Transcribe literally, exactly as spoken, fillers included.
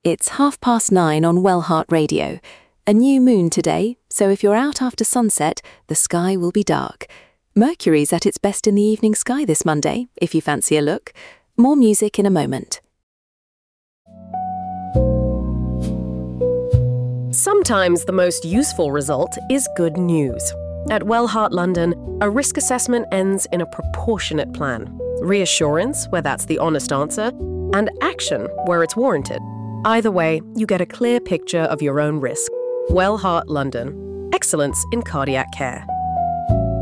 It's half past nine on Wellheart Radio. A new moon today, so if you're out after sunset, the sky will be dark. Mercury's at its best in the evening sky this Monday, if you fancy a look. More music in a moment. Sometimes the most useful result is good news. At Wellheart London, a risk assessment ends in a proportionate plan. Reassurance, where that's the honest answer, and action, where it's warranted. Either way, you get a clear picture of your own risk. Wellheart London. Excellence in cardiac care.